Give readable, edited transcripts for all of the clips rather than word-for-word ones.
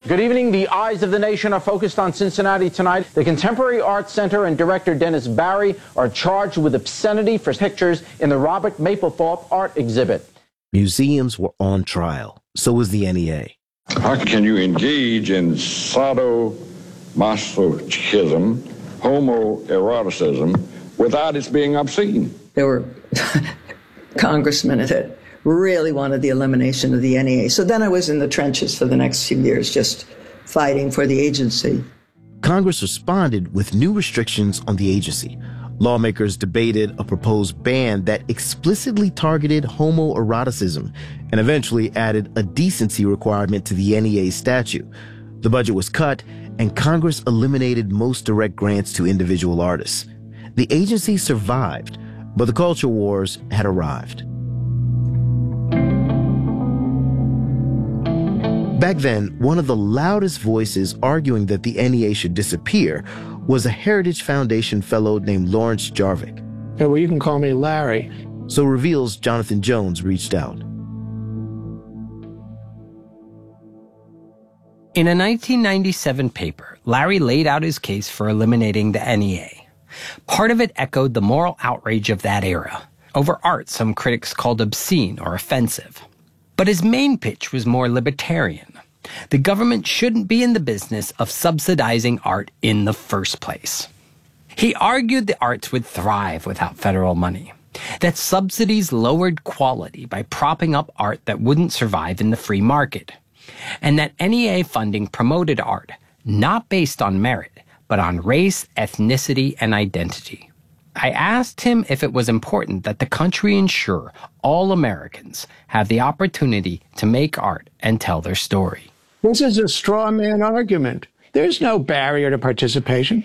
Good evening. The eyes of the nation are focused on Cincinnati tonight. The Contemporary Arts Center and director Dennis Barry are charged with obscenity for pictures in the Robert Mapplethorpe art exhibit. Museums were on trial. So was the NEA. How can you engage in sadomasochism, homoeroticism, without it being obscene? There were congressmen that really wanted the elimination of the NEA. So then I was in the trenches for the next few years, just fighting for the agency. Congress responded with new restrictions on the agency. Lawmakers debated a proposed ban that explicitly targeted homoeroticism and eventually added a decency requirement to the NEA statute. The budget was cut, and Congress eliminated most direct grants to individual artists. The agency survived, but the culture wars had arrived. Back then, one of the loudest voices arguing that the NEA should disappear was a Heritage Foundation fellow named Lawrence Jarvik. Yeah, well, you can call me Larry. So Reveal's Jonathan Jones reached out. In a 1997 paper, Larry laid out his case for eliminating the NEA. Part of it echoed the moral outrage of that era over art some critics called obscene or offensive. But his main pitch was more libertarian. The government shouldn't be in the business of subsidizing art in the first place. He argued the arts would thrive without federal money, that subsidies lowered quality by propping up art that wouldn't survive in the free market, and that NEA funding promoted art not based on merit, but on race, ethnicity, and identity. I asked him if it was important that the country ensure all Americans have the opportunity to make art and tell their story. This is a straw man argument. There's no barrier to participation.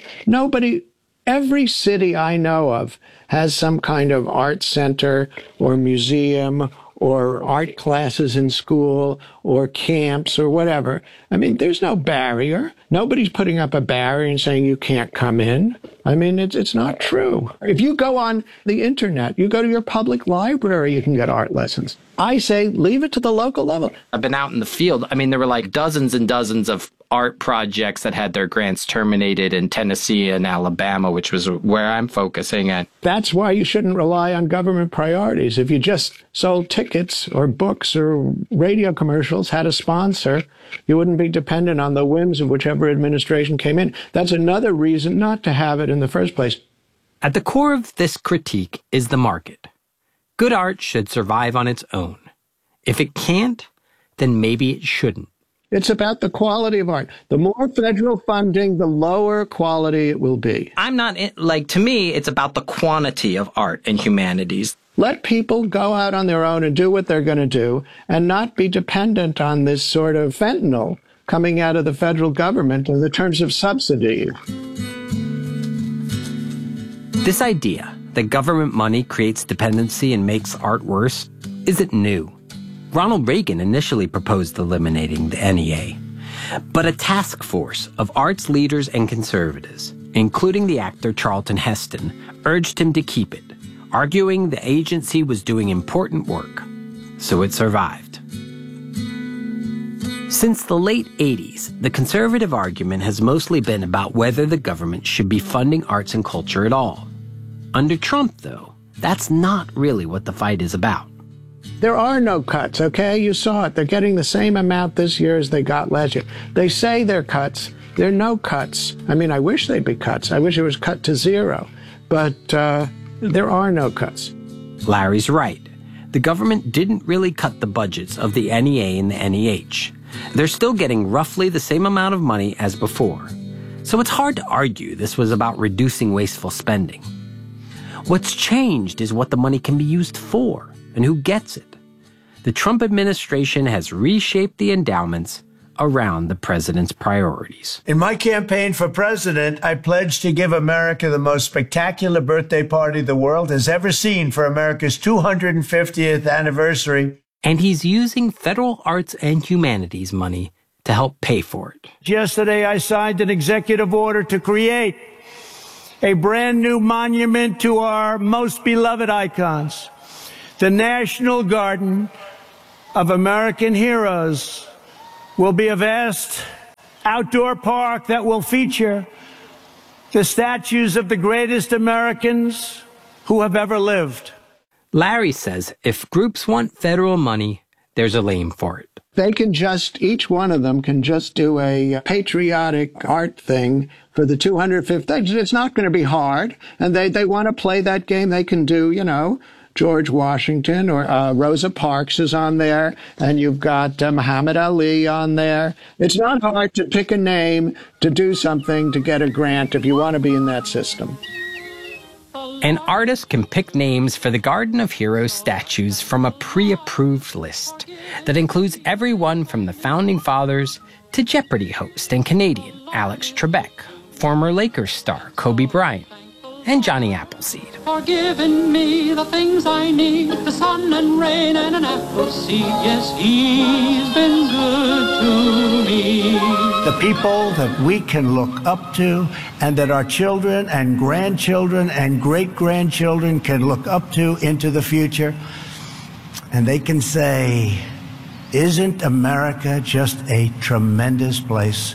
Every city I know of has some kind of art center or museum or art classes in school or camps or whatever. I mean, there's no barrier. Nobody's putting up a barrier and saying you can't come in. I mean, it's not true. If you go on the internet, you go to your public library, you can get art lessons. I say leave it to the local level. I've been out in the field. I mean, there were like dozens and dozens of art projects that had their grants terminated in Tennessee and Alabama, which was where I'm focusing at. That's why you shouldn't rely on government priorities. If you just sold tickets or books or radio commercials, had a sponsor, you wouldn't be dependent on the whims of whichever administration came in. That's another reason not to have it in the first place. At the core of this critique is the market. Good art should survive on its own. If it can't, then maybe it shouldn't. It's about the quality of art. The more federal funding, the lower quality it will be. To me, it's about the quantity of art and humanities. Let people go out on their own and do what they're going to do and not be dependent on this sort of fentanyl coming out of the federal government in the terms of subsidy. This idea that government money creates dependency and makes art worse isn't new. Ronald Reagan initially proposed eliminating the NEA, but a task force of arts leaders and conservatives, including the actor Charlton Heston, urged him to keep it, arguing the agency was doing important work, so it survived. Since the late 80s, the conservative argument has mostly been about whether the government should be funding arts and culture at all. Under Trump, though, that's not really what the fight is about. There are no cuts, okay? You saw it. They're getting the same amount this year as they got last year. They say they're cuts. There are no cuts. I mean, I wish they'd be cuts. I wish it was cut to zero. But there are no cuts. Larry's right. The government didn't really cut the budgets of the NEA and the NEH. They're still getting roughly the same amount of money as before. So it's hard to argue this was about reducing wasteful spending. What's changed is what the money can be used for and who gets it. The Trump administration has reshaped the endowments around the president's priorities. In my campaign for president, I pledged to give America the most spectacular birthday party the world has ever seen for America's 250th anniversary. And he's using federal arts and humanities money to help pay for it. Yesterday, I signed an executive order to create a brand new monument to our most beloved icons. The National Garden of American Heroes will be a vast outdoor park that will feature the statues of the greatest Americans who have ever lived. Larry says if groups want federal money, there's a lane for it. They can just, each one of them can just do a patriotic art thing for the 250th. It's not going to be hard. And they want to play that game. They can do, George Washington or Rosa Parks is on there. And you've got Muhammad Ali on there. It's not hard to pick a name to do something to get a grant if you want to be in that system. An artist can pick names for the Garden of Heroes statues from a pre-approved list that includes everyone from the Founding Fathers to Jeopardy host and Canadian Alex Trebek, former Lakers star Kobe Bryant, and Johnny Appleseed. For giving me the things I need, the sun and rain and an apple seed. Yes, he's been good to me. The people that we can look up to and that our children and grandchildren and great-grandchildren can look up to into the future. And they can say, isn't America just a tremendous place?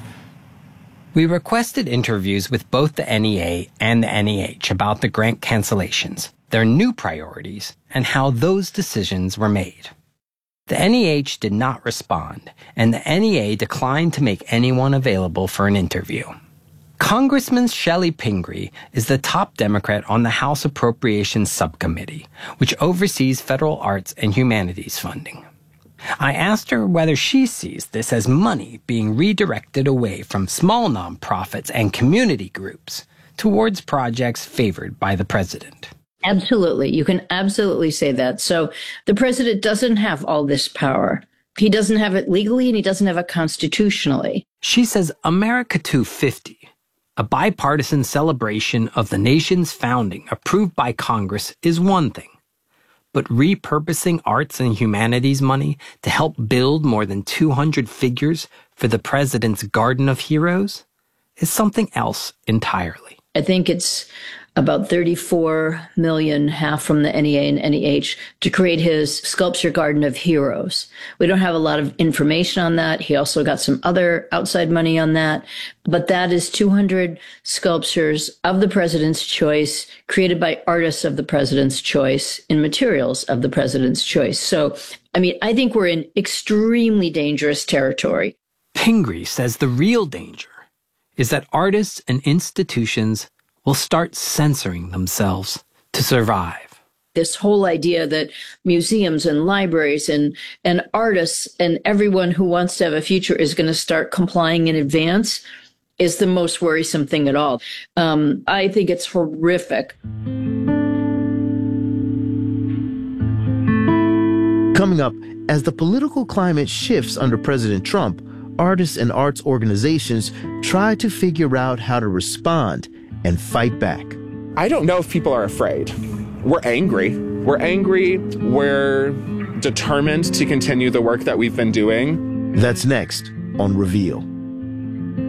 We requested interviews with both the NEA and the NEH about the grant cancellations, their new priorities, and how those decisions were made. The NEH did not respond, and the NEA declined to make anyone available for an interview. Congressman Shelley Pingree is the top Democrat on the House Appropriations Subcommittee, which oversees federal arts and humanities funding. I asked her whether she sees this as money being redirected away from small nonprofits and community groups towards projects favored by the president. Absolutely. You can absolutely say that. So the president doesn't have all this power. He doesn't have it legally and he doesn't have it constitutionally. She says America 250, a bipartisan celebration of the nation's founding approved by Congress, is one thing. But repurposing arts and humanities money to help build more than 200 figures for the president's Garden of Heroes is something else entirely. I think it's about $34 million, half from the NEA and NEH, to create his sculpture Garden of Heroes. We don't have a lot of information on that. He also got some other outside money on that. But that is 200 sculptures of the president's choice, created by artists of the president's choice, in materials of the president's choice. So, I think we're in extremely dangerous territory. Pingree says the real danger is that artists and institutions will start censoring themselves to survive. This whole idea that museums and libraries and artists and everyone who wants to have a future is going to start complying in advance is the most worrisome thing at all. I think it's horrific. Coming up, as the political climate shifts under President Trump, artists and arts organizations try to figure out how to respond and fight back. I don't know if people are afraid. We're angry. We're determined to continue the work that we've been doing. That's next on Reveal.